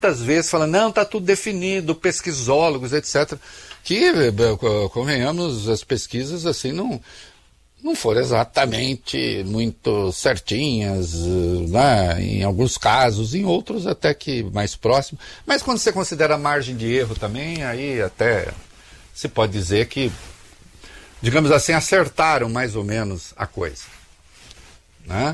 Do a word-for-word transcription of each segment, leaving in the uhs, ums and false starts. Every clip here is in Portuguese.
muitas vezes falando, não, está tudo definido, pesquisólogos, etcétera. Que, convenhamos, as pesquisas assim não, não foram exatamente muito certinhas, né, em alguns casos, em outros até que mais próximos. Mas quando você considera a margem de erro também, aí até se pode dizer que, digamos assim, acertaram mais ou menos a coisa. Né?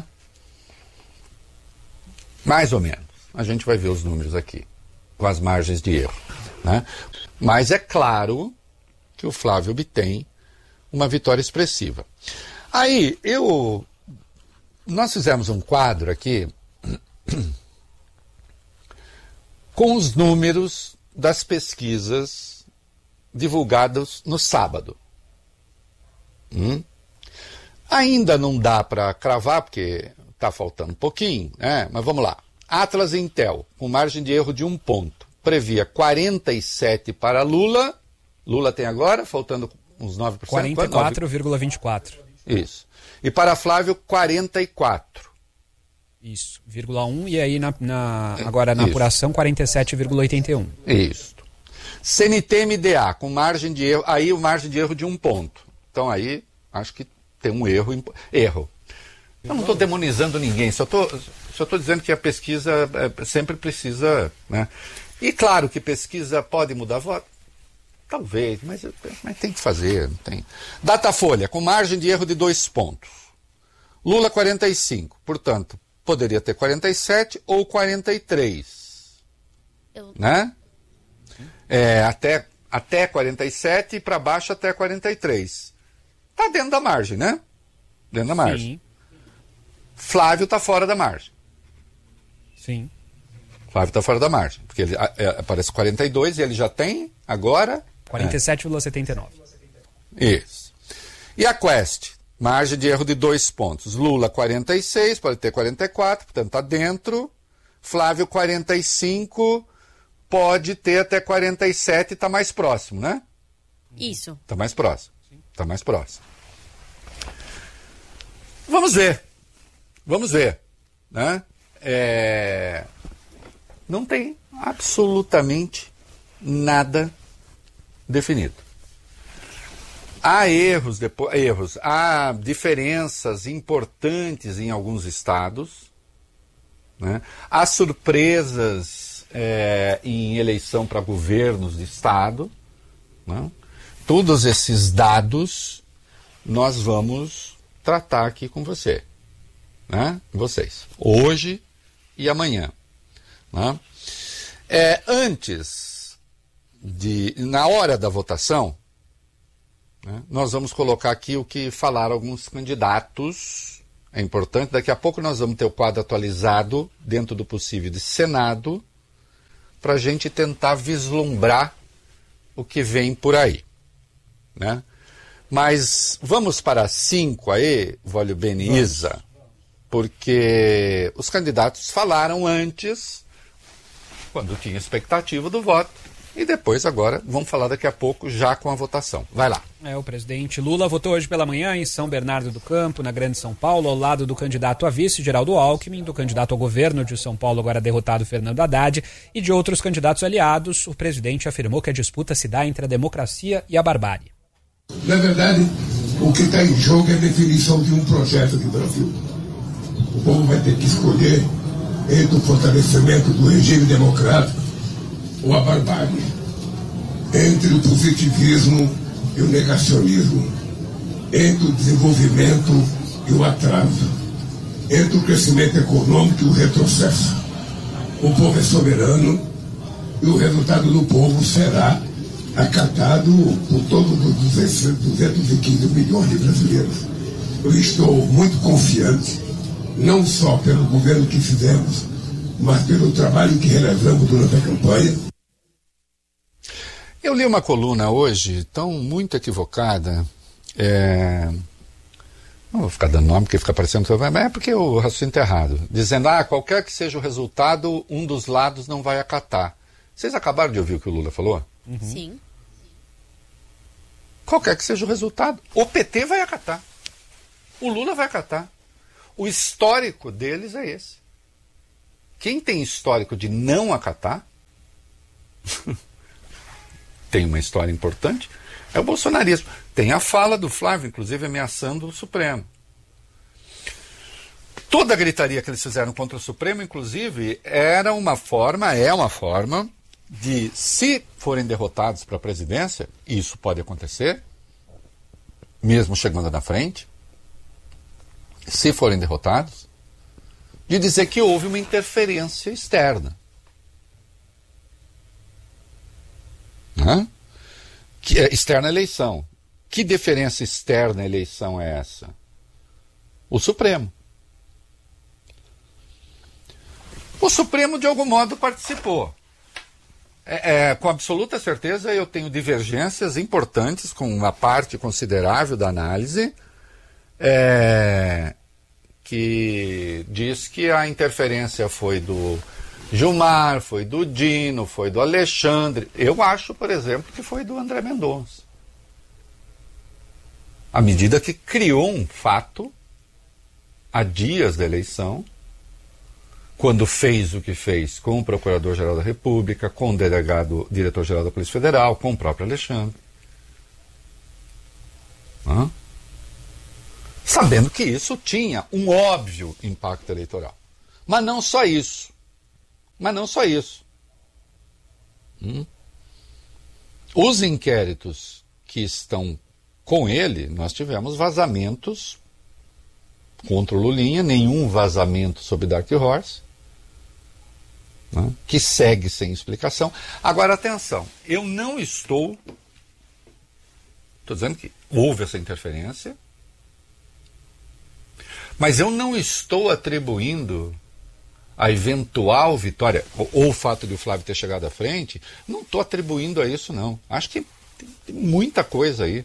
Mais ou menos. A gente vai ver os números aqui, com as margens de erro. Né? Mas é claro que o Flávio obtém uma vitória expressiva. Aí, eu... Nós fizemos um quadro aqui com os números das pesquisas divulgadas no sábado. Hum? Ainda não dá para cravar, porque está faltando um pouquinho, né? Mas vamos lá. Atlas e Intel, com margem de erro de um ponto, previa quarenta e sete para Lula. Lula tem agora, faltando uns nove por cento. quarenta e quatro vírgula vinte e quatro. Isso. E para Flávio, quarenta e quatro. Isso, vírgula um, e aí na, na, agora na Isso. apuração, quarenta e sete vírgula oitenta e um. Isso. C N T M D A, com margem de erro, aí o margem de erro de um ponto. Então aí, acho que tem um erro. Erro. Eu não estou demonizando ninguém, só estou só estou dizendo que a pesquisa é, sempre precisa... Né? E claro que pesquisa pode mudar voto. Talvez, mas, mas tem que fazer. Tem. Datafolha, com margem de erro de dois pontos. Lula, quarenta e cinco. Portanto, poderia ter quarenta e sete ou quarenta e três. Eu... Né? É, até, até quarenta e sete e para baixo até quarenta e três. Está dentro da margem, né? Dentro da margem. Sim. Flávio está fora da margem. Sim. Flávio está fora da margem. Porque ele é, aparece quarenta e dois e ele já tem agora... quarenta e sete vírgula setenta e nove. Isso. E a Quest? Margem de erro de dois pontos. Lula, quarenta e seis, pode ter quarenta e quatro, portanto está dentro. Flávio, quarenta e cinco, pode ter até quarenta e sete, está mais próximo, né? Isso. Está mais próximo. Está mais próximo. Vamos ver. Vamos ver. Né? É... Não tem absolutamente nada definido. Há erros, depois, erros, há diferenças importantes em alguns estados, né? Há surpresas é, em eleição para governos de estado, né? Todos esses dados nós vamos tratar aqui com você, né? Vocês, hoje e amanhã. Né? É, antes de, na hora da votação, né, nós vamos colocar aqui o que falaram alguns candidatos. É importante, daqui a pouco nós vamos ter o quadro atualizado, dentro do possível, de Senado, para a gente tentar vislumbrar o que vem por aí. Né? Mas vamos para cinco aí, Vólio Beniza, porque os candidatos falaram antes, quando tinha expectativa do voto, e depois agora vamos falar daqui a pouco já com a votação. Vai lá. É, o presidente Lula votou hoje pela manhã em São Bernardo do Campo, na Grande São Paulo, ao lado do candidato a vice, Geraldo Alckmin, do candidato ao governo de São Paulo, agora derrotado, Fernando Haddad, e de outros candidatos aliados. O presidente afirmou que a disputa se dá entre a democracia e a barbárie. Na verdade, o que está em jogo é a definição de um projeto de Brasil. O povo vai ter que escolher entre o fortalecimento do regime democrático ou a barbárie, entre o positivismo e o negacionismo, entre o desenvolvimento e o atraso, entre o crescimento econômico e o retrocesso. O povo é soberano e o resultado do povo será acatado por todos os duzentos e quinze milhões de brasileiros. Eu estou muito confiante, não só pelo governo que fizemos, mas pelo trabalho que realizamos durante a campanha. Eu li uma coluna hoje, tão muito equivocada, é... não vou ficar dando nome, porque fica parecendo que mas é porque o raciocínio está errado, dizendo, ah, qualquer que seja o resultado, um dos lados não vai acatar. Vocês acabaram de ouvir o que o Lula falou? Uhum. Sim. Qualquer que seja o resultado, o P T vai acatar. O Lula vai acatar. O histórico deles é esse. Quem tem histórico de não acatar tem uma história importante, é o bolsonarismo. Tem a fala do Flávio, inclusive, ameaçando o Supremo. Toda a gritaria que eles fizeram contra o Supremo, inclusive, era uma forma, é uma forma de, se forem derrotados para a presidência, e isso pode acontecer, mesmo chegando na frente, se forem derrotados, de dizer que houve uma interferência externa. Né? Que, é, externa à eleição. Que diferença externa à eleição é essa? O Supremo. O Supremo, de algum modo, participou. É, é, com absoluta certeza, eu tenho divergências importantes com uma parte considerável da análise, é, que diz que a interferência foi do Gilmar, foi do Dino, foi do Alexandre. Eu acho, por exemplo, que foi do André Mendonça. À medida que criou um fato, há dias da eleição, quando fez o que fez com o Procurador-Geral da República, com o delegado, diretor-geral da Polícia Federal, com o próprio Alexandre. Hã? Sabendo que isso tinha um óbvio impacto eleitoral. Mas não só isso. Mas não só isso. Hum? Os inquéritos que estão com ele, nós tivemos vazamentos contra o Lulinha, nenhum vazamento sobre Dark Horse, né, que segue sem explicação. Agora, atenção, eu não estou... Estou dizendo que houve essa interferência, mas eu não estou atribuindo a eventual vitória, ou, ou o fato de o Flávio ter chegado à frente, não estou atribuindo a isso, não. Acho que tem, tem muita coisa aí.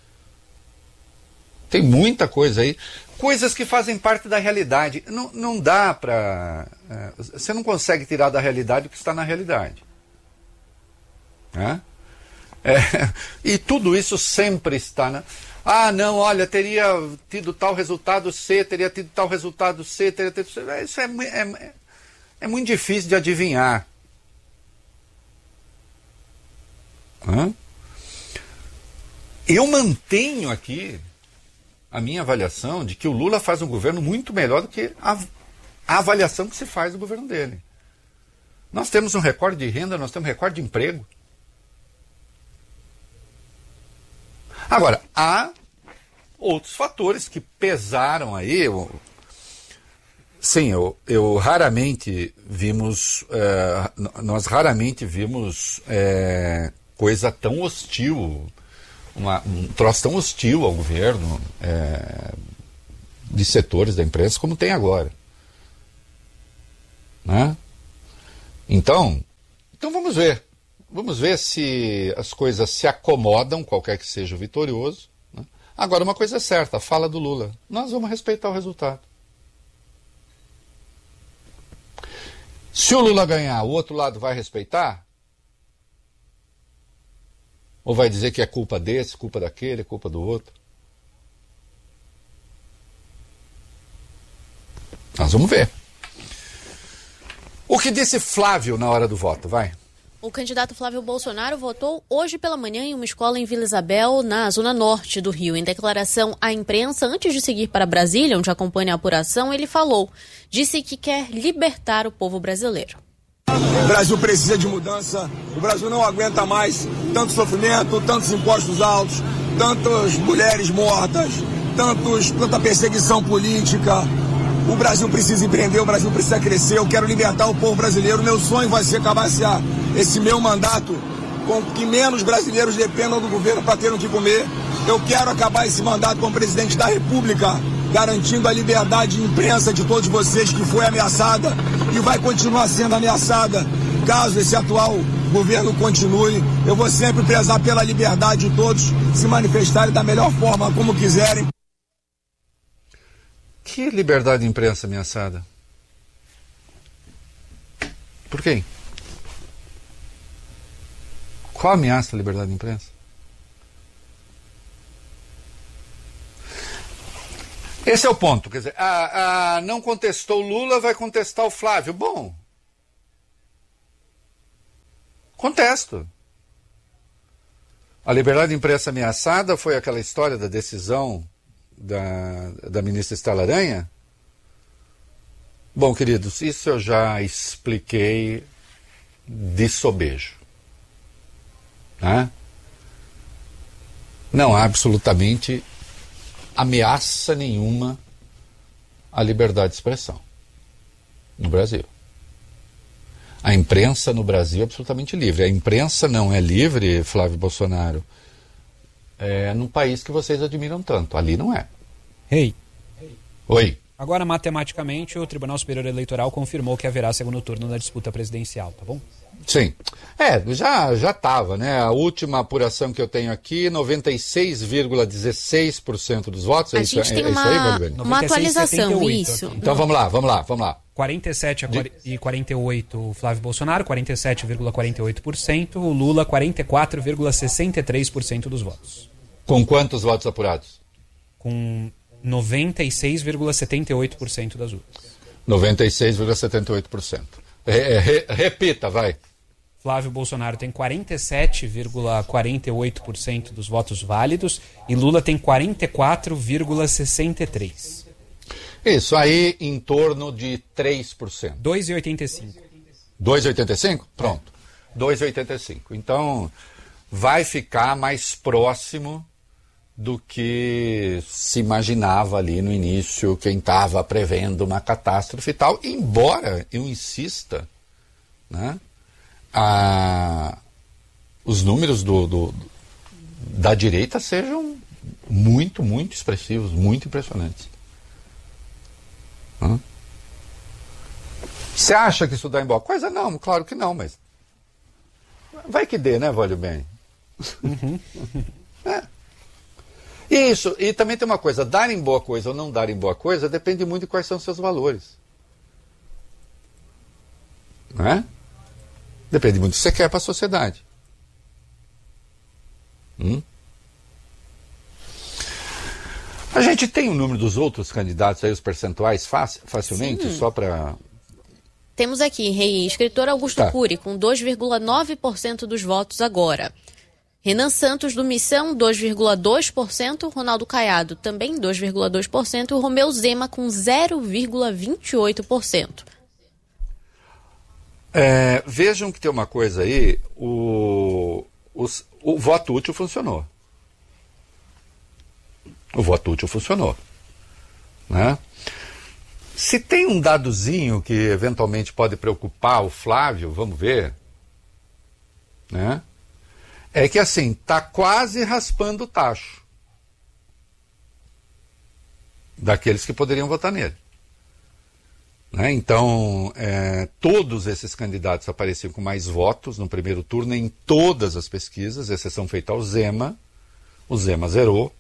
Tem muita coisa aí. Coisas que fazem parte da realidade. Não, não dá para... É, você não consegue tirar da realidade o que está na realidade. Né? É, e tudo isso sempre está na... Ah, não, olha, teria tido tal resultado C, teria tido tal resultado C, teria tido... Isso é, é, é muito difícil de adivinhar. Hã? Eu mantenho aqui a minha avaliação de que o Lula faz um governo muito melhor do que a, a avaliação que se faz do governo dele. Nós temos um recorde de renda, nós temos um recorde de emprego. Agora, há outros fatores que pesaram aí. Eu, sim, eu, eu raramente vimos, é, nós raramente vimos é, coisa tão hostil, Uma, um troço tão hostil ao governo, é, de setores da imprensa como tem agora. Né? Então, então vamos ver. Vamos ver se as coisas se acomodam, qualquer que seja o vitorioso. Né? Agora, uma coisa é certa, a fala do Lula. Nós vamos respeitar o resultado. Se o Lula ganhar, o outro lado vai respeitar? Ou vai dizer que é culpa desse, culpa daquele, culpa do outro? Nós vamos ver. O que disse Flávio na hora do voto, vai? O candidato Flávio Bolsonaro votou hoje pela manhã em uma escola em Vila Isabel, na zona norte do Rio. Em declaração à imprensa, antes de seguir para Brasília, onde acompanha a apuração, ele falou, disse que quer libertar o povo brasileiro. O Brasil precisa de mudança, o Brasil não aguenta mais tanto sofrimento, tantos impostos altos, tantas mulheres mortas, tantos, tanta perseguição política. O Brasil precisa empreender, o Brasil precisa crescer, eu quero libertar o povo brasileiro. Meu sonho vai ser acabar esse, esse meu mandato com que menos brasileiros dependam do governo para terem o que comer. Eu quero acabar esse mandato como presidente da República, garantindo a liberdade de imprensa de todos vocês que foi ameaçada e vai continuar sendo ameaçada caso esse atual governo continue. Eu vou sempre prezar pela liberdade de todos se manifestarem da melhor forma, como quiserem. Que liberdade de imprensa ameaçada? Por quem? Qual ameaça à liberdade de imprensa? Esse é o ponto. Quer dizer, a, a, não contestou o Lula, vai contestar o Flávio. Bom, Contesto. A liberdade de imprensa ameaçada foi aquela história da decisão da, da ministra Estela Aranha? Bom, queridos, isso eu já expliquei de sobejo. Né? Não há absolutamente ameaça nenhuma à liberdade de expressão no Brasil. A imprensa no Brasil é absolutamente livre. A imprensa não é livre, Flávio Bolsonaro, é num país que vocês admiram tanto. Ali não é. Rei. Oi. Agora, matematicamente, o Tribunal Superior Eleitoral confirmou que haverá segundo turno na disputa presidencial, tá bom? Sim. É, já já estava, né? A última apuração que eu tenho aqui, noventa e seis vírgula dezesseis por cento dos votos. A é gente isso, tem é, uma, é isso aí, Valdir? uma atualização, isso. Aqui. Então vamos lá, vamos lá, vamos lá. quarenta e sete e quarenta e oito o Flávio Bolsonaro, quarenta e sete vírgula quarenta e oito por cento, o Lula quarenta e quatro vírgula sessenta e três por cento dos votos. Com quantos votos apurados? Com noventa e seis vírgula setenta e oito por cento das urnas. noventa e seis vírgula setenta e oito por cento. Re, re, repita, vai. Flávio Bolsonaro tem quarenta e sete vírgula quarenta e oito por cento dos votos válidos e Lula tem quarenta e quatro vírgula sessenta e três por cento. Isso, aí em torno de três por cento. dois vírgula oitenta e cinco. dois vírgula oitenta e cinco? Pronto. dois vírgula oitenta e cinco. Então, vai ficar mais próximo do que se imaginava ali no início, quem estava prevendo uma catástrofe e tal. Embora eu insista, né, a, os números do, do, da direita sejam muito, muito expressivos, muito impressionantes. Hã? Você acha que isso dá em boa coisa? Não, claro que não, mas vai que dê, né, Valho Bem? Uhum. É. Isso, e também tem uma coisa, dar em boa coisa ou não dar em boa coisa depende muito de quais são os seus valores. Não é? Depende muito do que você quer para a sociedade. Hum? A gente tem o número dos outros candidatos aí, os percentuais, faci- facilmente, Sim. só para... Temos aqui, Rei, escritor Augusto Tá. Cury, com dois vírgula nove por cento dos votos agora. Renan Santos, do Missão, dois vírgula dois por cento. Ronaldo Caiado, também dois vírgula dois por cento. E o Romeu Zema, com zero vírgula vinte e oito por cento. É, vejam que tem uma coisa aí, o, os- o voto útil funcionou. O voto útil funcionou. Né? Se tem um dadozinho que eventualmente pode preocupar o Flávio, vamos ver, né? É que assim, tá quase raspando o tacho daqueles que poderiam votar nele. Né? Então, é, todos esses candidatos apareciam com mais votos no primeiro turno em todas as pesquisas, exceção feita ao Zema. O Zema zerou.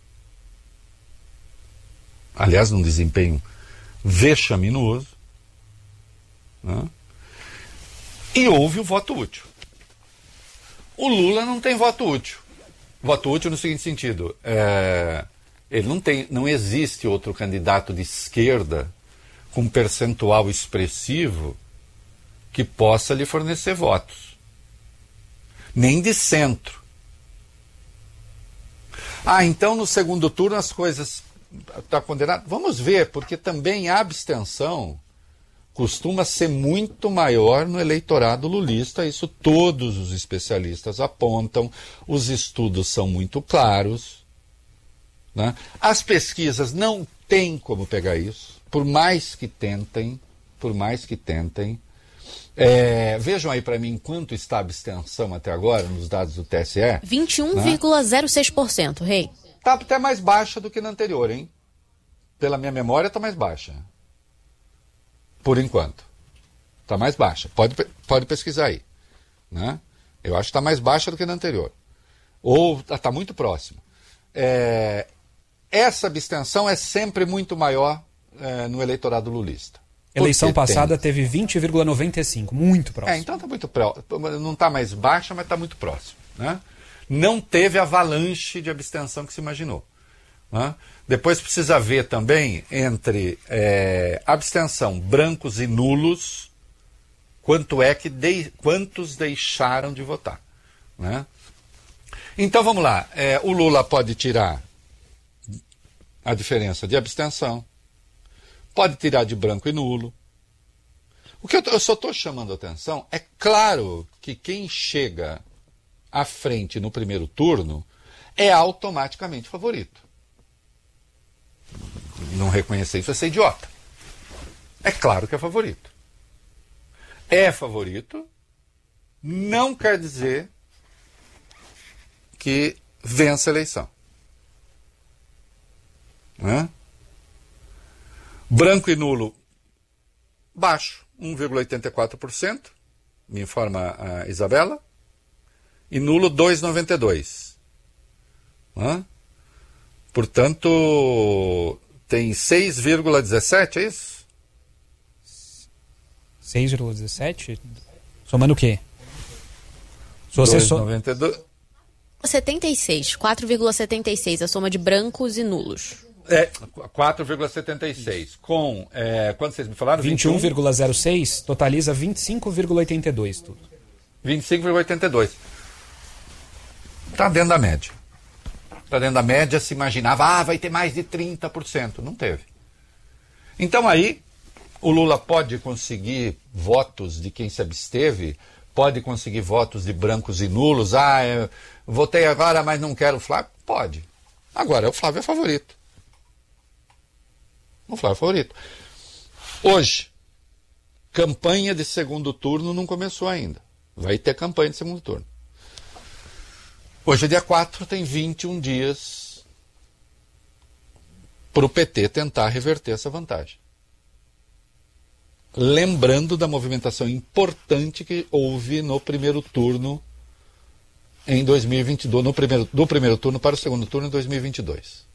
Aliás, num desempenho vexaminoso. Né? E houve o voto útil. O Lula não tem voto útil. Voto útil no seguinte sentido, é, ele não tem, não existe outro candidato de esquerda com percentual expressivo que possa lhe fornecer votos. Nem de centro. Ah, então no segundo turno as coisas estão condenadas? Vamos ver, porque também a abstenção costuma ser muito maior no eleitorado lulista, isso todos os especialistas apontam, os estudos são muito claros, né? As pesquisas não têm como pegar isso, por mais que tentem, por mais que tentem. É, vejam aí para mim quanto está a abstenção até agora nos dados do T S E. vinte e um vírgula zero seis por cento, Rei. Está até mais baixa do que na anterior, hein? Pela minha memória está mais baixa. Por enquanto. Está mais baixa. Pode, pode pesquisar aí. Né? Eu acho que está mais baixa do que na anterior. Ou está muito próximo. É, essa abstenção é sempre muito maior é, no eleitorado lulista. Eleição Porque passada tem... teve vinte vírgula noventa e cinco, muito próximo. É, então está muito próximo. Não está mais baixa, mas está muito próximo. Né? Não teve avalanche de abstenção que se imaginou. Né? Depois precisa ver também entre é, abstenção, brancos e nulos, quanto é que de, quantos deixaram de votar, né? Então vamos lá, é, o Lula pode tirar a diferença de abstenção, pode tirar de branco e nulo. O que eu, eu só estou chamando a atenção é claro que quem chega à frente no primeiro turno é automaticamente favorito. Não reconhecer isso é ser idiota. É claro que é favorito. É favorito, não quer dizer que vença a eleição. Né? Branco e nulo, baixo, um vírgula oitenta e quatro por cento, me informa a Isabela, e nulo dois vírgula noventa e dois por cento. Né? Portanto, tem seis vírgula dezessete, é isso? seis vírgula dezessete? Somando o quê? Se você dois vírgula noventa e dois... setenta e seis, quatro vírgula setenta e seis, a soma de brancos e nulos. É, quatro vírgula setenta e seis. Com, é, quanto vocês me falaram? vinte e um vírgula zero seis totaliza vinte e cinco vírgula oitenta e dois tudo. vinte e cinco vírgula oitenta e dois. Está dentro da média. Está dentro da média, se imaginava, ah, vai ter mais de trinta por cento. Não teve. Então aí, o Lula pode conseguir votos de quem se absteve, pode conseguir votos de brancos e nulos. Ah, eu votei agora, mas não quero o Flávio. Pode. Agora, o Flávio é favorito. O Flávio é favorito. Hoje, campanha de segundo turno não começou ainda. Vai ter campanha de segundo turno. Hoje é dia quatro, tem vinte e um dias para o P T tentar reverter essa vantagem. Lembrando da movimentação importante que houve no primeiro turno em dois mil e vinte e dois, no primeiro, do primeiro turno para o segundo turno em dois mil e vinte e dois.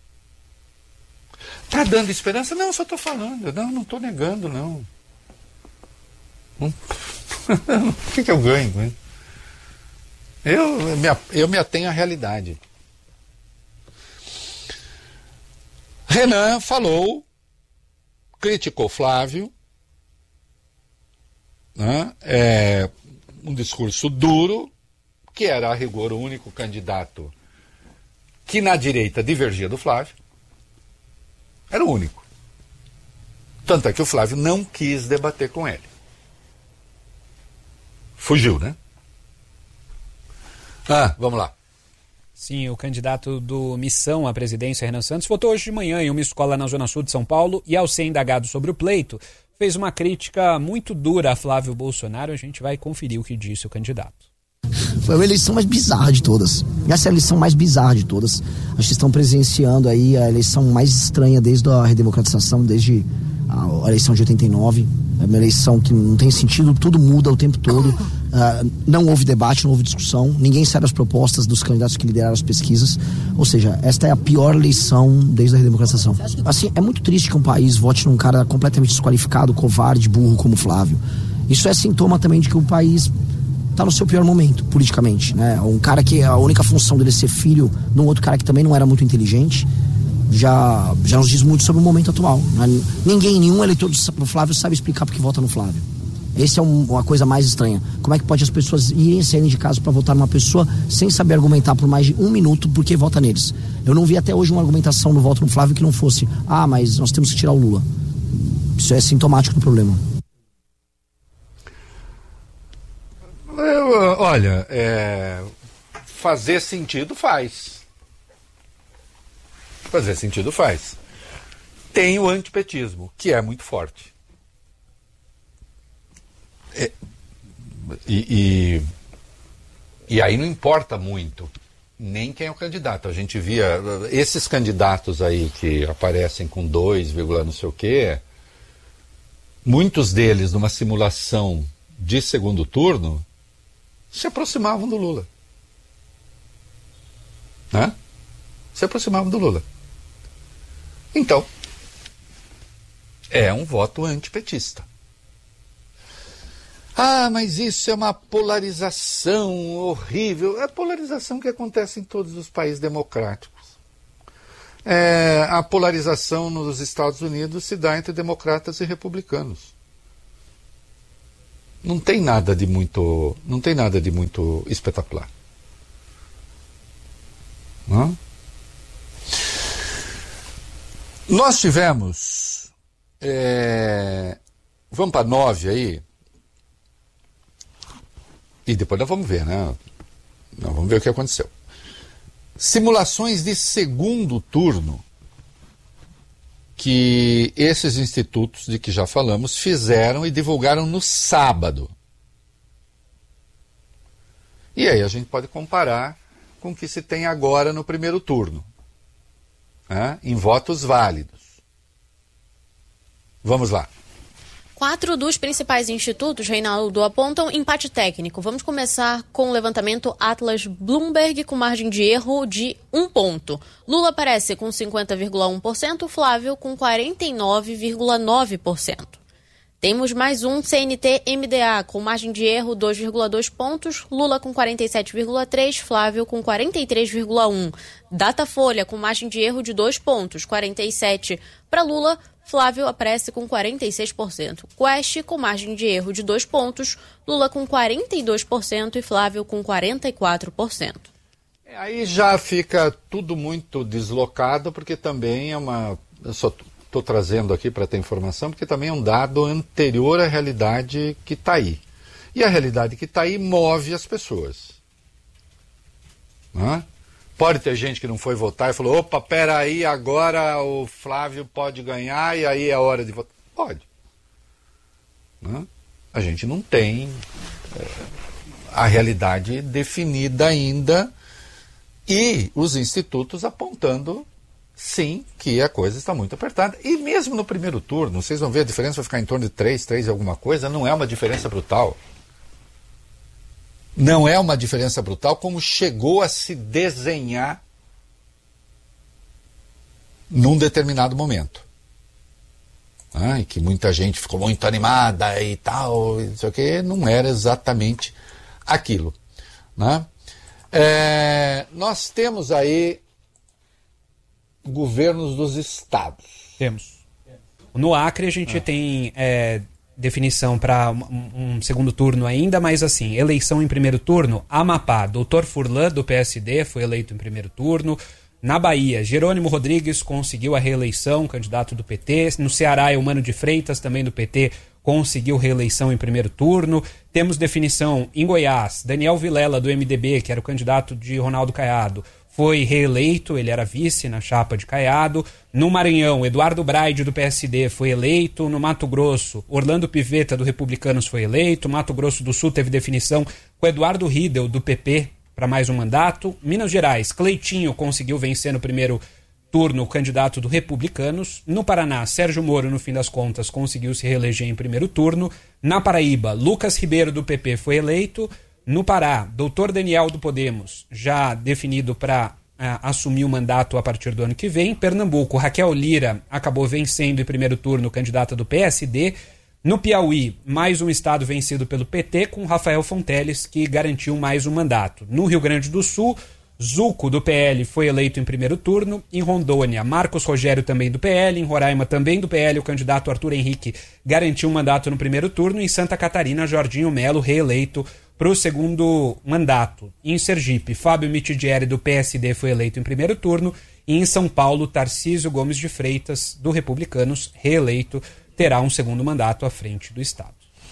Está dando esperança? Não, só estou falando. Não, não estou negando, não. não. O que, que eu ganho com isso? Eu me, eu me atenho à realidade. Renan falou, criticou Flávio, né? É, um discurso duro, que era a rigor o único candidato que na direita divergia do Flávio. Era o único. Tanto é que o Flávio não quis debater com ele. Fugiu, né? Ah, vamos lá. Sim, o candidato do Missão à presidência, Renan Santos, votou hoje de manhã em uma escola na Zona Sul de São Paulo e, ao ser indagado sobre o pleito, fez uma crítica muito dura a Flávio Bolsonaro. A gente vai conferir o que disse o candidato. Foi a eleição mais bizarra de todas. Essa é a eleição mais bizarra de todas. Acho que estão presenciando aí a eleição mais estranha desde a redemocratização, desde a eleição de oitenta e nove. É uma eleição que não tem sentido, tudo muda o tempo todo. Uh, não houve debate, não houve discussão. Ninguém sabe as propostas dos candidatos que lideraram as pesquisas. Ou seja, esta é a pior eleição desde a redemocratização. Assim, é muito triste que um país vote num cara completamente desqualificado, covarde, burro como Flávio. Isso é sintoma também de que o país está no seu pior momento, politicamente, né? Um cara que a única função dele é ser filho de um outro cara que também não era muito inteligente, já, já nos diz muito sobre o momento atual, né? Ninguém, nenhum eleitor do Flávio sabe explicar porque vota no Flávio. Essa é um, uma coisa mais estranha. Como é que pode as pessoas irem saírem de casa para votar numa pessoa sem saber argumentar por mais de um minuto por que vota neles? Eu não vi até hoje uma argumentação no voto no Flávio que não fosse, ah, mas nós temos que tirar o Lula. Isso é sintomático do problema. Eu, olha, é, fazer sentido faz. Fazer sentido faz. Tem o antipetismo, que é muito forte. É, e, e, e aí não importa muito nem quem é o candidato. A gente via esses candidatos aí que aparecem com dois, não sei o quê, muitos deles numa simulação de segundo turno se aproximavam do Lula. Né? Se aproximavam do Lula. Então, é um voto antipetista. Ah, mas isso é uma polarização horrível. É a polarização que acontece em todos os países democráticos. É, a polarização nos Estados Unidos se dá entre democratas e republicanos. não tem nada de muito, não tem nada de muito espetacular. Não? Nós tivemos, é, vamos para nove aí, e depois nós vamos ver, né? Nós vamos ver o que aconteceu. Simulações de segundo turno que esses institutos de que já falamos fizeram e divulgaram no sábado. E aí a gente pode comparar com o que se tem agora no primeiro turno, né, em votos válidos. Vamos lá. Quatro dos principais institutos, Reinaldo, apontam empate técnico. Vamos começar com o levantamento Atlas Bloomberg, com margem de erro de um ponto. Lula aparece com cinquenta vírgula um por cento, Flávio com quarenta e nove vírgula nove por cento. Temos mais um C N T M D A, com margem de erro dois vírgula dois pontos, Lula com quarenta e sete vírgula três, Flávio com quarenta e três vírgula um. Datafolha, com margem de erro de dois pontos, quarenta e sete para Lula, Flávio aparece com quarenta e seis por cento. Quest, com margem de erro de dois pontos, Lula com quarenta e dois por cento e Flávio com quarenta e quatro por cento. Aí já fica tudo muito deslocado, porque também é uma... Eu só estou trazendo aqui para ter informação, porque também é um dado anterior à realidade que está aí. E a realidade que está aí move as pessoas. Não é? Pode ter gente que não foi votar e falou, opa, peraí, agora o Flávio pode ganhar e aí é hora de votar. Pode. Não? A gente não tem é, a realidade definida ainda e os institutos apontando, sim, que a coisa está muito apertada. E mesmo no primeiro turno, vocês vão ver, a diferença vai ficar em torno de três, três e alguma coisa, não é uma diferença brutal. Não é uma diferença brutal como chegou a se desenhar num determinado momento. Ah, e que muita gente ficou muito animada e tal, e não sei o que, não era exatamente aquilo. Né? É, nós temos aí governos dos estados. Temos. No Acre a gente ah. tem... É... definição para um, um segundo turno ainda, mas assim, eleição em primeiro turno, Amapá, doutor Furlan, do P S D, foi eleito em primeiro turno. Na Bahia, Jerônimo Rodrigues conseguiu a reeleição, candidato do P T. No Ceará, Eumano de Freitas, também do P T, conseguiu reeleição em primeiro turno. Temos definição em Goiás, Daniel Vilela, do M D B, que era o candidato de Ronaldo Caiado, foi reeleito, ele era vice na chapa de Caiado. No Maranhão, Eduardo Braide, do P S D, foi eleito. No Mato Grosso, Orlando Pivetta, do Republicanos, foi eleito. Mato Grosso do Sul teve definição com Eduardo Riedel, do P P, para mais um mandato. Minas Gerais, Cleitinho conseguiu vencer no primeiro turno o candidato do Republicanos. No Paraná, Sérgio Moro, no fim das contas, conseguiu se reeleger em primeiro turno. Na Paraíba, Lucas Ribeiro, do P P, foi eleito. No Pará, doutor Daniel do Podemos, já definido para uh, assumir o mandato a partir do ano que vem. Pernambuco, Raquel Lira acabou vencendo em primeiro turno, candidata do P S D. No Piauí, mais um estado vencido pelo P T, com Rafael Fonteles, que garantiu mais um mandato. No Rio Grande do Sul, Zuco, do P L, foi eleito em primeiro turno. Em Rondônia, Marcos Rogério, também do P L. Em Roraima, também do P L, o candidato Arthur Henrique garantiu um mandato no primeiro turno. Em Santa Catarina, Jorginho Melo, reeleito para o segundo mandato. Em Sergipe, Fábio Mitidieri, do P S D, foi eleito em primeiro turno. E em São Paulo, Tarcísio Gomes de Freitas, do Republicanos, reeleito, terá um segundo mandato à frente do Estado.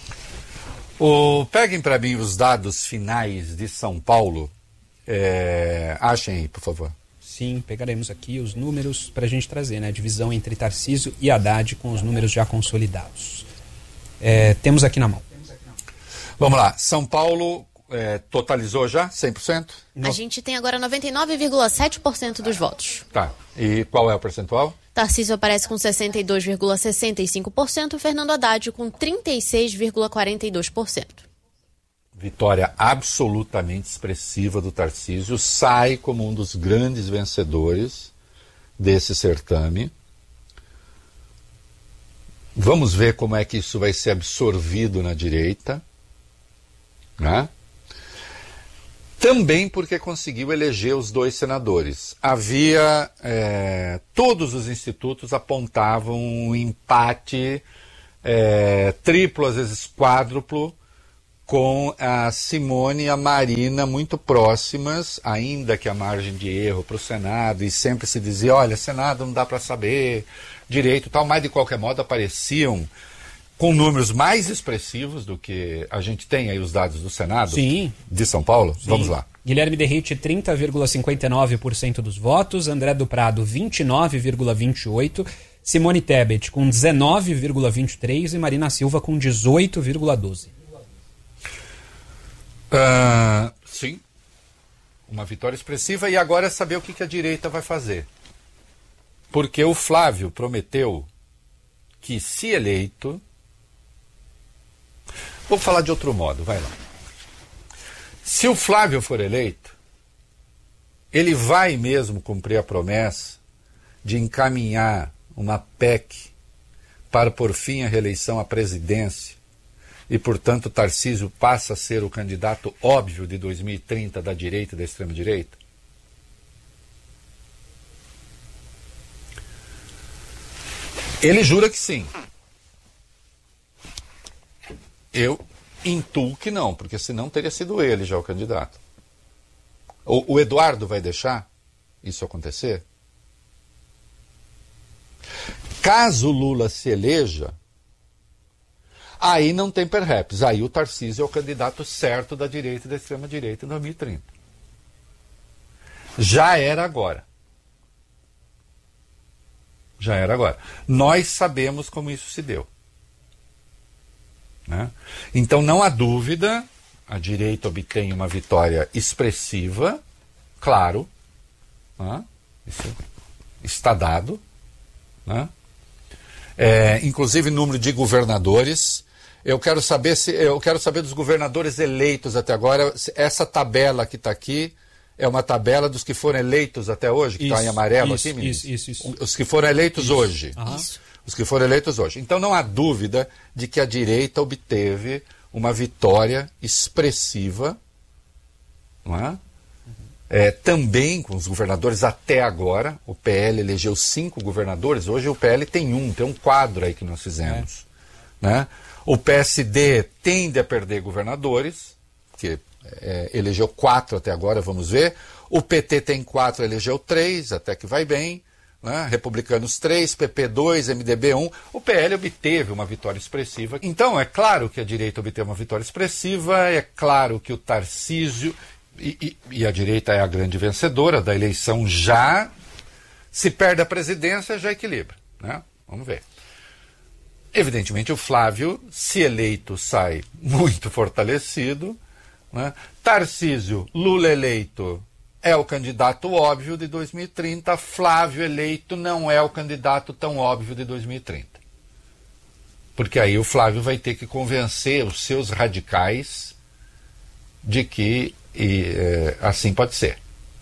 O, peguem para mim os dados finais de São Paulo. É, achem aí, por favor. Sim, pegaremos aqui os números para a gente trazer, né? A divisão entre Tarcísio e Haddad com os números já consolidados. É, temos aqui na mão. Vamos lá, São Paulo é, totalizou já cem por cento? A gente tem agora noventa e nove vírgula sete por cento dos votos. Tá, e qual é o percentual? Tarcísio aparece com sessenta e dois vírgula sessenta e cinco por cento, Fernando Haddad com trinta e seis vírgula quarenta e dois por cento. Vitória absolutamente expressiva do Tarcísio, sai como um dos grandes vencedores desse certame. Vamos ver como é que isso vai ser absorvido na direita. Né? Também porque conseguiu eleger os dois senadores. Havia, é, todos os institutos apontavam um empate é, triplo, às vezes quádruplo, com a Simone e a Marina muito próximas, ainda que a margem de erro para o Senado, e sempre se dizia, olha, Senado não dá para saber direito e tal, mas de qualquer modo apareciam com números mais expressivos do que a gente tem aí os dados do Senado. Sim. De São Paulo. Sim. Vamos lá. Guilherme Derrite, trinta vírgula cinquenta e nove por cento dos votos, André do Prado, vinte e nove vírgula vinte e oito por cento, Simone Tebet com dezenove vírgula vinte e três por cento e Marina Silva com dezoito vírgula doze por cento. Uh, sim, uma vitória expressiva, e agora é saber o que, que a direita vai fazer. Porque o Flávio prometeu que, se eleito... Vou falar de outro modo, vai lá. Se o Flávio for eleito, ele vai mesmo cumprir a promessa de encaminhar uma P E C para pôr fim à reeleição à presidência, e, portanto, Tarcísio passa a ser o candidato óbvio de dois mil e trinta da direita e da extrema-direita? Ele jura que sim. Eu intuo que não, porque senão teria sido ele já o candidato. O, o Eduardo vai deixar isso acontecer? Caso Lula se eleja, aí não tem perhaps. Aí o Tarcísio é o candidato certo da direita e da extrema-direita em dois mil e trinta. Já era agora. Já era agora. Nós sabemos como isso se deu. Né? Então não há dúvida, a direita obtém uma vitória expressiva, claro, né? Isso está dado, né? É, inclusive número de governadores. Eu quero saber se eu quero saber dos governadores eleitos até agora. Essa tabela que está aqui é uma tabela dos que foram eleitos até hoje, que está em amarelo isso, aqui, meninos? Isso, isso, isso. Os que foram eleitos isso. hoje. Uhum. Isso. Os que foram eleitos hoje. Então não há dúvida de que a direita obteve uma vitória expressiva, não é? É, também com os governadores até agora. O P L elegeu cinco governadores, hoje o P L tem um, tem um quadro aí que nós fizemos. É. Né? O P S D tende a perder governadores, que é, elegeu quatro até agora, vamos ver. O P T tem quatro, elegeu três, até que vai bem. Né? Republicanos três, P P dois, M D B um. O P L obteve uma vitória expressiva. Então é claro que a direita obteve uma vitória expressiva, é claro que o Tarcísio... E, e, e a direita é a grande vencedora da eleição já. Se perde a presidência, já equilibra. Né? Vamos ver. Evidentemente, o Flávio, se eleito, sai muito fortalecido. Né? Tarcísio, Lula eleito, é o candidato óbvio de dois mil e trinta. Flávio eleito não é o candidato tão óbvio de dois mil e trinta. Porque aí o Flávio vai ter que convencer os seus radicais de que e, é, assim pode ser.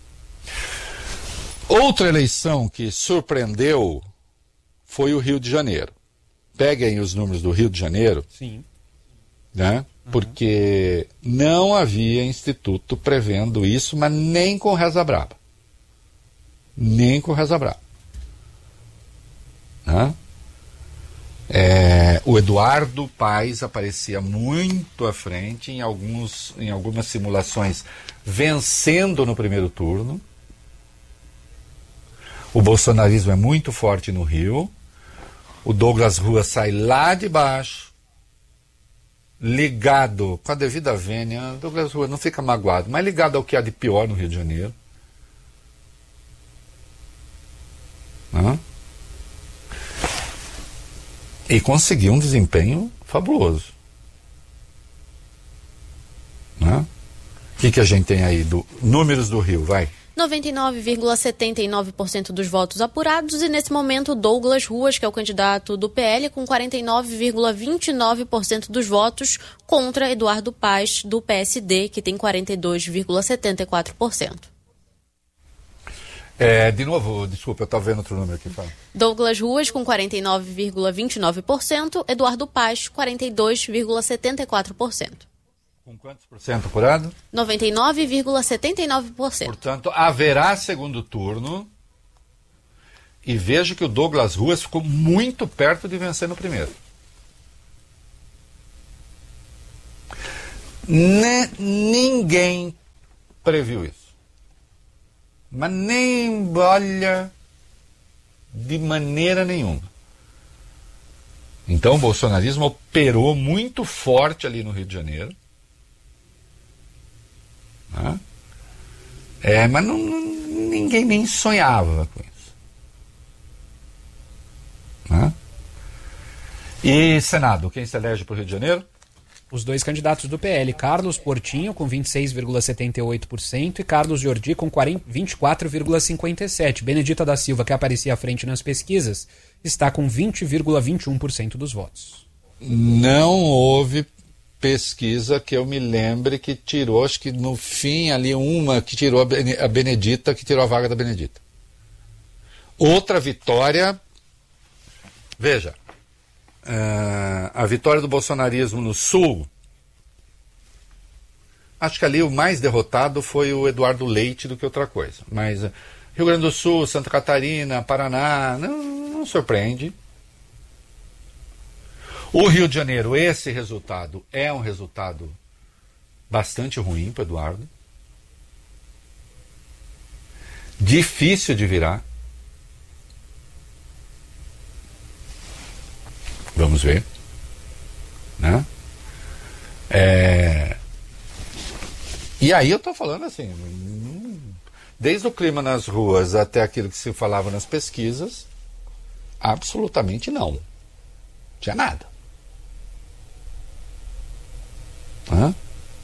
Outra eleição que surpreendeu foi o Rio de Janeiro. Peguem os números do Rio de Janeiro. Sim. Né? Uhum. Porque não havia instituto prevendo isso, mas nem com Reza Braba. Nem com Reza Braba. Né? É, o Eduardo Paes aparecia muito à frente em, alguns, em algumas simulações, vencendo no primeiro turno. O bolsonarismo é muito forte no Rio. O Douglas Rua sai lá de baixo, ligado, com a devida vênia, Douglas Rua não fica magoado, mas ligado ao que há de pior no Rio de Janeiro. Hã? E conseguiu um desempenho fabuloso. Né? O que, que a gente tem aí? Do, números do Rio, vai. noventa e nove vírgula setenta e nove por cento dos votos apurados, e nesse momento Douglas Ruas, que é o candidato do P L, com quarenta e nove vírgula vinte e nove por cento dos votos, contra Eduardo Paes, do P S D, que tem quarenta e dois vírgula setenta e quatro por cento. É, de novo, desculpa, eu estava vendo outro número aqui. Fala. Douglas Ruas com quarenta e nove vírgula vinte e nove por cento, Eduardo Paes quarenta e dois vírgula setenta e quatro por cento. Com quantos por cento apurado? noventa e nove vírgula setenta e nove por cento. Portanto, haverá segundo turno, e veja que o Douglas Ruas ficou muito perto de vencer no primeiro. Ne, ninguém previu isso. Mas nem, olha, de maneira nenhuma. Então o bolsonarismo operou muito forte ali no Rio de Janeiro. Né? É, mas não, não, ninguém nem sonhava com isso. Né? E Senado, quem se elege para o Rio de Janeiro? Os dois candidatos do P L, Carlos Portinho com vinte e seis vírgula setenta e oito por cento e Carlos Jordi com vinte e quatro vírgula cinquenta e sete por cento. Benedita da Silva, que aparecia à frente nas pesquisas, está com vinte vírgula vinte e um por cento dos votos. Não houve pesquisa que eu me lembre que tirou, acho que no fim ali uma que tirou a Benedita, que tirou a vaga da Benedita. Outra vitória, veja, uh, a vitória do bolsonarismo no Sul, acho que ali o mais derrotado foi o Eduardo Leite do que outra coisa, mas uh, Rio Grande do Sul, Santa Catarina, Paraná, não, não surpreende. O Rio de Janeiro, esse resultado é um resultado bastante ruim para o Eduardo. Difícil de virar. Vamos ver. Né? É... E aí eu estou falando assim, desde o clima nas ruas até aquilo que se falava nas pesquisas, absolutamente não. Não tinha nada. Hã?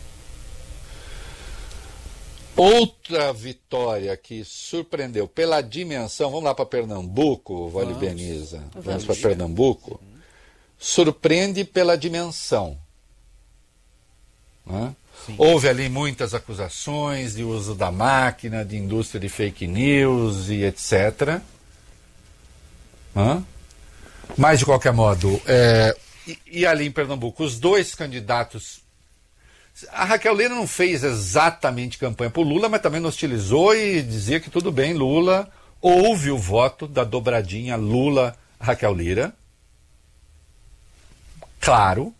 Outra vitória que surpreendeu pela dimensão, vamos lá para Pernambuco, Vale Beniza, vamos para Pernambuco, surpreende pela dimensão. Hã? Houve ali muitas acusações de uso da máquina, de indústria de fake news e etcétera. Hã? Mas, de qualquer modo, é, e, e ali em Pernambuco, os dois candidatos... A Raquel Lira não fez exatamente campanha por Lula, mas também não hostilizou e dizia que tudo bem, Lula. Houve o voto da dobradinha Lula-Raquel Lira. Claro.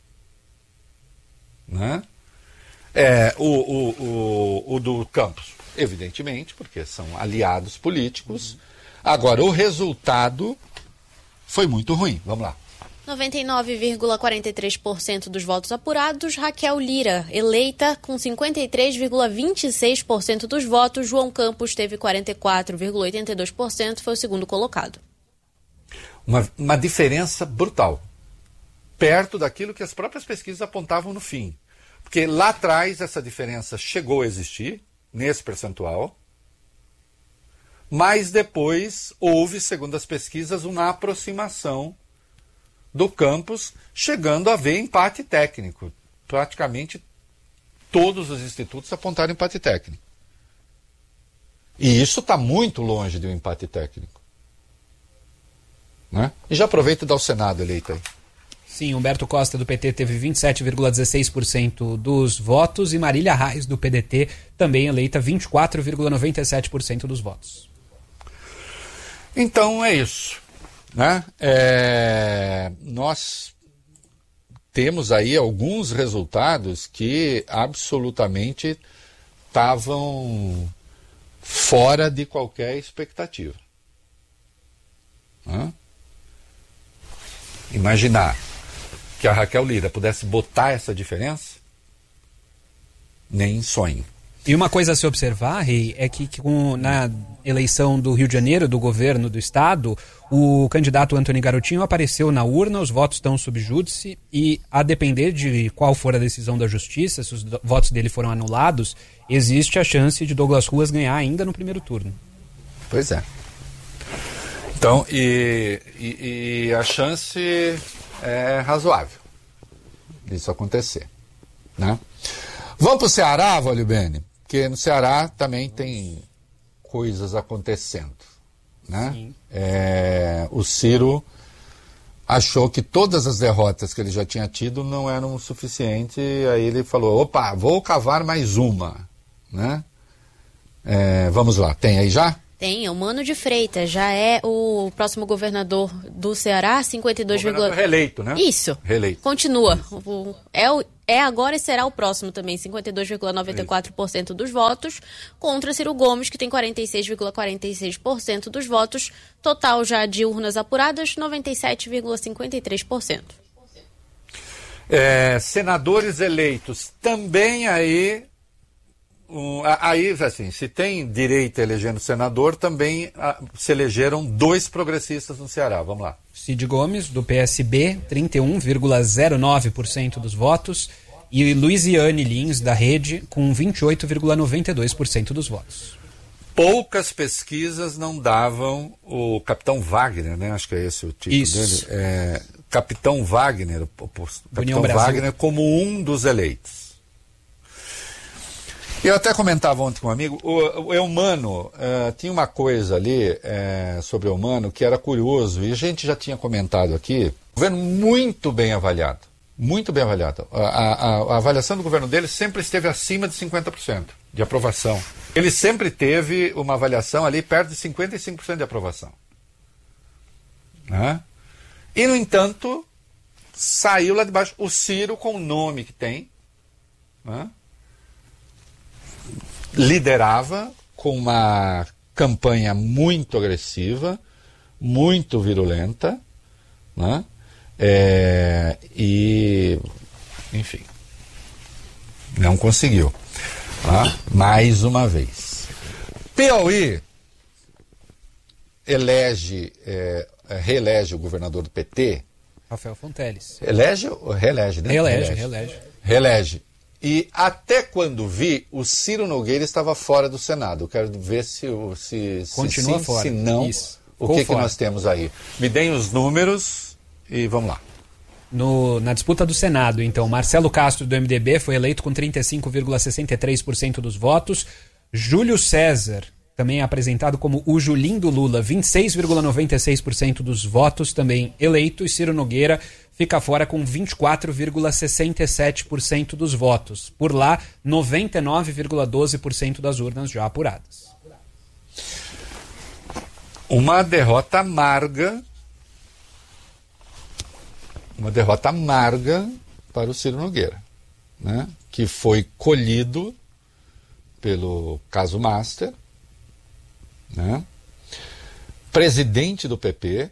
Né? É, o, o, o, o do Campos, evidentemente, porque são aliados políticos. Agora, o resultado foi muito ruim. Vamos lá. noventa e nove vírgula quarenta e três por cento dos votos apurados, Raquel Lira, eleita com cinquenta e três vírgula vinte e seis por cento dos votos, João Campos teve quarenta e quatro vírgula oitenta e dois por cento, foi o segundo colocado. Uma, uma diferença brutal, perto daquilo que as próprias pesquisas apontavam no fim. Porque lá atrás essa diferença chegou a existir, nesse percentual, mas depois houve, segundo as pesquisas, uma aproximação do Campos, chegando a haver empate técnico. Praticamente todos os institutos apontaram empate técnico. E isso está muito longe de um empate técnico. Né? E já aproveita e dá o Senado eleito aí. Sim, Humberto Costa do P T teve vinte e sete vírgula dezesseis por cento dos votos e Marília Reis do P D T também eleita vinte e quatro vírgula noventa e sete por cento dos votos. Então é isso. Né? É, nós temos aí alguns resultados que absolutamente estavam fora de qualquer expectativa. Né? Imaginar que a Raquel Lira pudesse botar essa diferença, nem em sonho. E uma coisa a se observar, Rei, é que, que com, na eleição do Rio de Janeiro, do governo do estado, o candidato Antony Garotinho apareceu na urna, os votos estão sob júdice e, a depender de qual for a decisão da justiça, se os votos dele foram anulados, existe a chance de Douglas Ruas ganhar ainda no primeiro turno. Pois é. Então, e, e, e a chance é razoável disso acontecer. Né? Vamos para o Ceará, Vale Bene? Porque no Ceará também tem coisas acontecendo. Né? É, o Ciro achou que todas as derrotas que ele já tinha tido não eram o suficiente, aí ele falou, opa, vou cavar mais uma. Né? É, vamos lá, tem aí já? Tem, é o Mano de Freitas, já é o próximo governador do Ceará, cinquenta e dois vírgula... Governador reeleito, né? Isso. Reeleito. Continua. O, é, o, é agora e será o próximo também, cinquenta e dois vírgula noventa e quatro por cento dos votos, contra Ciro Gomes, que tem quarenta e seis vírgula quarenta e seis por cento dos votos. Total já de urnas apuradas, noventa e sete vírgula cinquenta e três por cento. É, senadores eleitos, também aí... Um, aí, assim, se tem direito elegendo senador, também a, se elegeram dois progressistas no Ceará. Vamos lá. Cid Gomes, do P S B, trinta e um vírgula zero nove por cento dos votos. E Luiziane Lins, da Rede, com vinte e oito vírgula noventa e dois por cento dos votos. Poucas pesquisas não davam o Capitão Wagner, né? Acho que é esse o título Isso. dele. É, Capitão Wagner, o, o Capitão União Wagner Brasil. como um dos eleitos. Eu até comentava ontem com um amigo, o, o Eumano, uh, tinha uma coisa ali uh, sobre o Eumano que era curioso, e a gente já tinha comentado aqui, o governo muito bem avaliado, muito bem avaliado. A, a, a avaliação do governo dele sempre esteve acima de cinquenta por cento de aprovação. Ele sempre teve uma avaliação ali perto de cinquenta e cinco por cento de aprovação. Né? E, no entanto, saiu lá de baixo o Ciro com o nome que tem, né? Liderava com uma campanha muito agressiva, muito virulenta, né? É, e, enfim, não conseguiu. Tá? Mais uma vez. Piauí elege, é, reelege o governador do P T. Rafael Fonteles. Elege ou reelege, né? Reelege, reelege. Reelege. E até quando vi, o Ciro Nogueira estava fora do Senado. Eu quero ver se, se, se Continua sim, fora. se não, Isso. o Ficou que, que fora. nós temos aí. Me deem os números e vamos lá. No, na disputa do Senado, então, Marcelo Castro, do M D B, foi eleito com trinta e cinco vírgula sessenta e três por cento dos votos. Júlio César, também apresentado como o Julim do Lula, vinte e seis vírgula noventa e seis por cento dos votos, também eleito. E Ciro Nogueira fica fora com vinte e quatro vírgula sessenta e sete por cento dos votos. Por lá, noventa e nove vírgula doze por cento das urnas já apuradas. Uma derrota amarga, uma derrota amarga para o Ciro Nogueira, né? Que foi colhido pelo caso Master, né? Presidente do P P,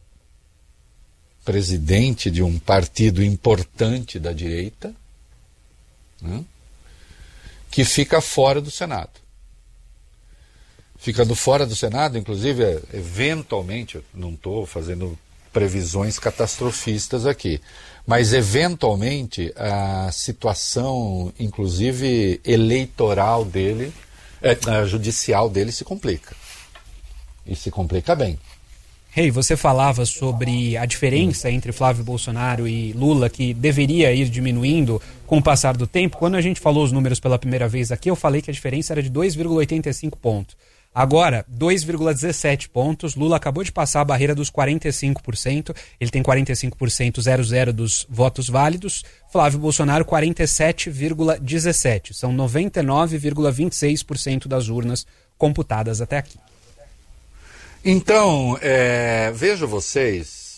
presidente de um partido importante da direita, né? Que fica fora do Senado. Ficando fora do Senado, inclusive, eventualmente, eu não estou fazendo previsões catastrofistas aqui, mas eventualmente a situação, inclusive eleitoral dele, é, a judicial dele se complica. E se complica bem. Rei, hey, você falava sobre a diferença entre Flávio Bolsonaro e Lula, que deveria ir diminuindo com o passar do tempo. Quando a gente falou os números pela primeira vez aqui, eu falei que a diferença era de dois vírgula oitenta e cinco pontos. Agora, dois vírgula dezessete pontos. Lula acabou de passar a barreira dos quarenta e cinco por cento. Ele tem quarenta e cinco por cento, zero vírgula zero dos votos válidos. Flávio Bolsonaro, quarenta e sete vírgula dezessete. São noventa e nove vírgula vinte e seis por cento das urnas computadas até aqui. Então, é, vejo vocês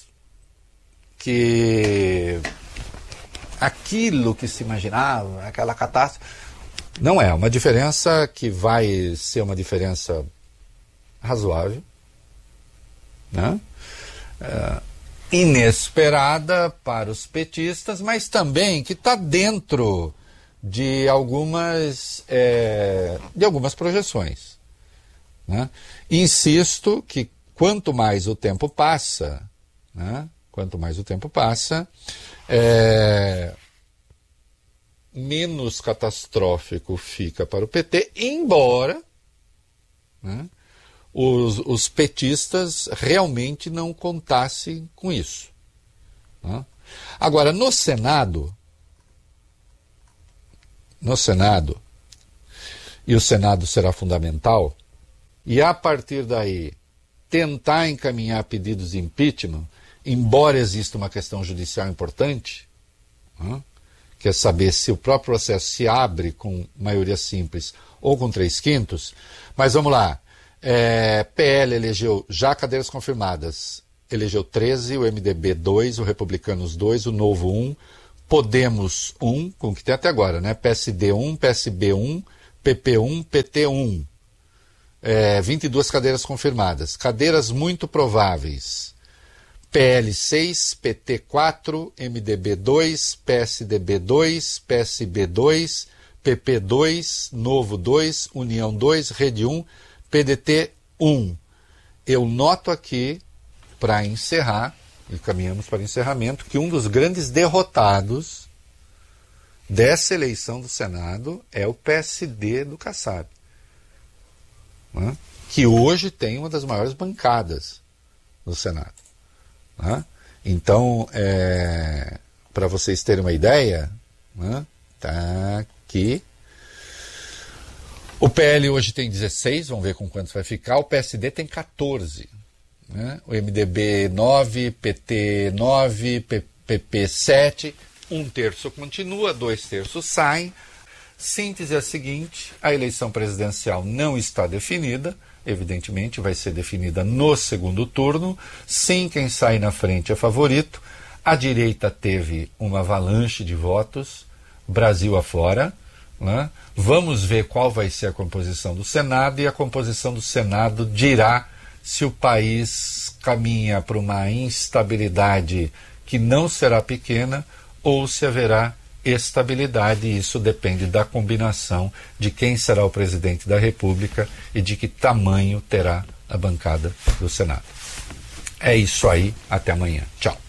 que aquilo que se imaginava, aquela catástrofe, não é uma diferença que vai ser uma diferença razoável, né? É, inesperada para os petistas, mas também que está dentro de algumas, é, de algumas projeções, né? Insisto que quanto mais o tempo passa, né, quanto mais o tempo passa, é, menos catastrófico fica para o P T, embora, né, os, os petistas realmente não contassem com isso, né? Agora, no Senado, no Senado, e o Senado será fundamental, e a partir daí tentar encaminhar pedidos de impeachment, embora exista uma questão judicial importante, né, que é saber se o próprio processo se abre com maioria simples ou com três quintos, mas vamos lá, É, P L elegeu já cadeiras confirmadas. Elegeu treze, o M D B dois, o Republicanos dois, o Novo um, Podemos um, com o que tem até agora, né? P S D um, P S B um, P P um, P T um. É, vinte e duas cadeiras confirmadas. Cadeiras muito prováveis. P L seis, P T quatro, M D B dois, P S D B dois, P S B dois, P P dois, Novo dois, União dois, Rede um, P D T um. Eu noto aqui, para encerrar, e caminhamos para o encerramento, que um dos grandes derrotados dessa eleição do Senado é o P S D do Kassab, né? Que hoje tem uma das maiores bancadas do Senado. Né? Então, é, para vocês terem uma ideia, né, tá aqui. O P L hoje tem dezesseis, vamos ver com quantos vai ficar. O P S D tem quatorze. Né? O M D B nove, P T nove, P P sete. Um terço continua, dois terços saem. Síntese é a seguinte: a eleição presidencial não está definida. Evidentemente vai ser definida no segundo turno. Sim, quem sai na frente é favorito. A direita teve uma avalanche de votos, Brasil afora. Né? Vamos ver qual vai ser a composição do Senado, e a composição do Senado dirá se o país caminha para uma instabilidade que não será pequena ou se haverá estabilidade. E isso depende da combinação de quem será o presidente da República e de que tamanho terá a bancada do Senado. É isso aí, até amanhã. Tchau.